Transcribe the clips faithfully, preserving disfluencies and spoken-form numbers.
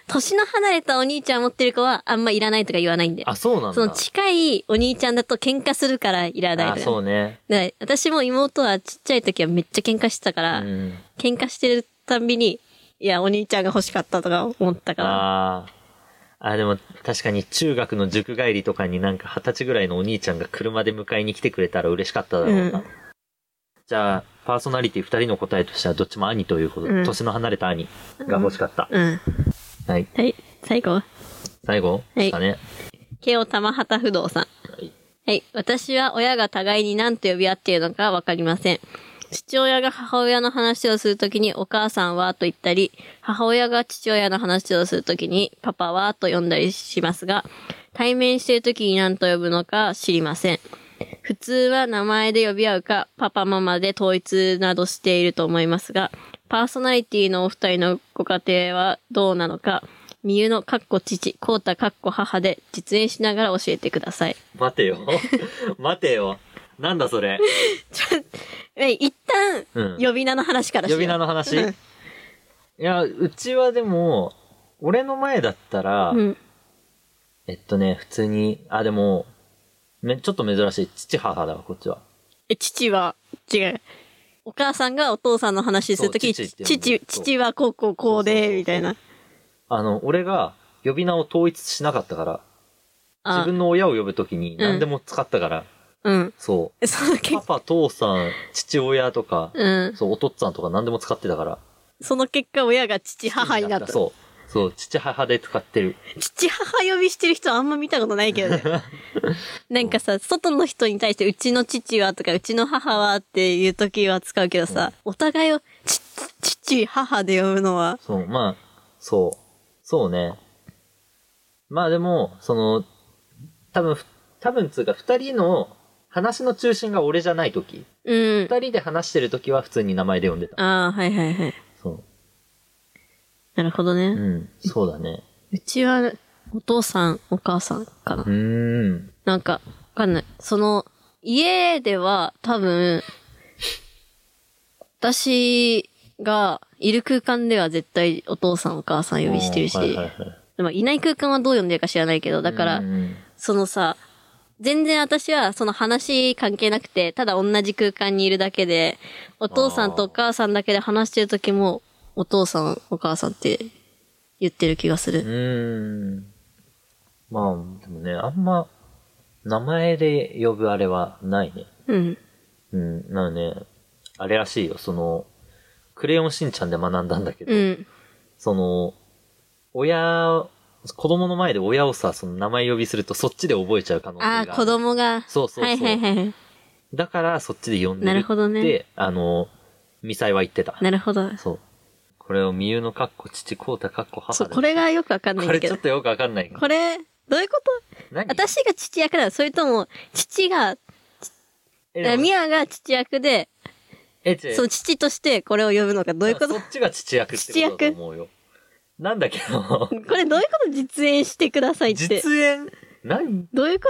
年の離れたお兄ちゃん持ってる子はあんまいらないとか言わないんだよ。 あ、そうなんだ。 その近いお兄ちゃんだと喧嘩するからいらないとか。 あ、そうね。 だから私も妹はちっちゃい時はめっちゃ喧嘩してたから、うん、喧嘩してるたんびに、いや、お兄ちゃんが欲しかったとか思ったから。 ああ。あ、でも確かに中学の塾帰りとかになんか二十歳ぐらいのお兄ちゃんが車で迎えに来てくれたら嬉しかっただろうな。うん、じゃあ、パーソナリティ二人の答えとしてはどっちも兄ということで、うん、年の離れた兄が欲しかった。うんうん、はい。 はい。最後最後ですかね。 慶応玉畑不動さん。はい。はい。私は親が互いに何と呼び合っているのかわかりません。父親が母親の話をするときにお母さんはと言ったり、母親が父親の話をするときにパパはと呼んだりしますが、対面しているときに何と呼ぶのか知りません。普通は名前で呼び合うか、パパママで統一などしていると思いますが、パーソナリティのお二人のご家庭はどうなのか、みゆのかっこ父、こうたかっこ母で実演しながら教えてください。 待てよ。待てよ。なんだそれ。 ちょ、一旦、うん、呼び名の話からしよう。 呼び名の話いや、うちはでも、俺の前だったら、うん、えっとね、普通に、あ、でも、め、ちょっと珍しい。父母だわ、こっちは。 え、父は、違う。お母さんがお父さんの話するとき、父、父、父はこうこうこうで、みたいな。 あの、俺が呼び名を統一しなかったから、自分の親を呼ぶときに何でも使ったから、うん。そう。そパパ、父さん、父親とか、うん。そう、お父っつぁんとか何でも使ってたから。 その結果、親が父、母になった。 そう。そう、父、母で使ってる。 父、母呼びしてる人あんま見たことないけどね。なんかさ、外の人に対して、うちの父はとか、うちの母はっていう時は使うけどさ、うん、お互いを、ち、父、母で呼ぶのは。 そう、まあ、そう。そうね。まあでも、その、多分、多分つうか、二人の、話の中心が俺じゃないとき。うん。二人で話してるときは普通に名前で呼んでた。 ああ、はいはいはい。そう。なるほどね。 うん。そうだね。 うちは、お父さん、お母さんかな。うーん。なんか、わかんない。その、家では多分、私がいる空間では絶対お父さん、お母さん呼びしてるし。はいはいはい。でもいない空間はどう呼んでるか知らないけど、だから、そのさ、全然私はその話関係なくて、ただ同じ空間にいるだけで、お父さんとお母さんだけで話してる時も、お父さん、お母さんって言ってる気がする。うーん。まあ、でもね、あんま、名前で呼ぶあれはないね。うん。うん、なのね、あれらしいよ、その、クレヨンしんちゃんで学んだんだけど、うん、その、親、子供の前で親をさ、その名前呼びするとそっちで覚えちゃう可能性がある。 ああ、子供が。 そうそうそう。 はいはいはい。 だからそっちで呼んでるって。 なるほどね。 あの、ミサイは言ってた。 なるほど。 そう。これをみゆのかっこ父、こうたかっこ母で。そう、 これがよくわかんないんだけど。 これちょっとよくわかんない。 これ、どういうこと何私が父役なのそれとも、父が、ミヤが父役で、え、違う。その父としてこれを呼ぶのかどういうことそっちが父役ってことだと思うよ。なんだけど。 これどういうこと実演してくださいって。 実演何どういう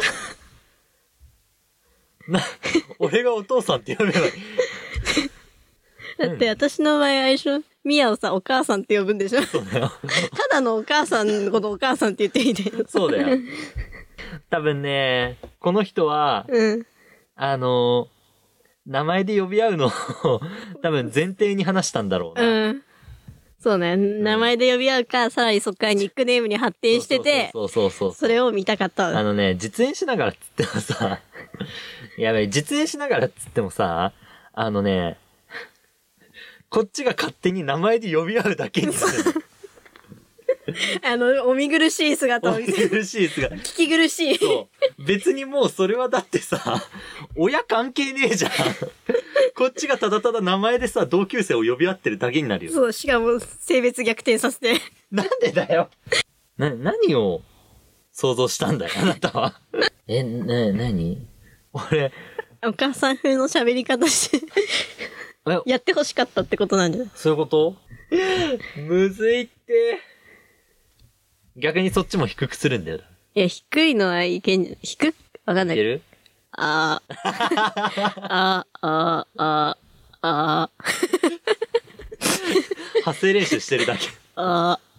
ことな、俺がお父さんって呼べばいい。 だって私の場合あれでしょミヤをさ、お母さんって呼ぶんでしょそうだよ。ただのお母さんのことお母さんって言ってみて。 そうだよ。多分ね、この人は、うん、あの、名前で呼び合うのを多分前提に話したんだろうな。うん。 そうね。名前で呼び合うか、うん、さらにそっからニックネームに発展してて、 そうそうそうそう。 それを見たかった。 あのね、実演しながらっつってもさ、やべえ、実演しながらっつってもさ、あのね、こっちが勝手に名前で呼び合うだけにする。 あの、お見苦しい姿を見せる。 お見苦しい姿。 聞き苦しい。 そう。別にもうそれはだってさ、親関係ねえじゃん。こっちがただただ名前でさ、同級生を呼び合ってるだけになるよ。 そう、しかも性別逆転させて。 なんでだよ。な、何を想像したんだよ、あなたは。え、な、なに俺。 お母さん風の喋り方してやってほしかったってことなんじゃない？ そういうことむずいって。逆にそっちも低くするんだよ。 いや、低いのはいけんじゃん。低くわかんない。いける？あー。あー、あー、あー、あー。 発声練習してるだけ。 あー、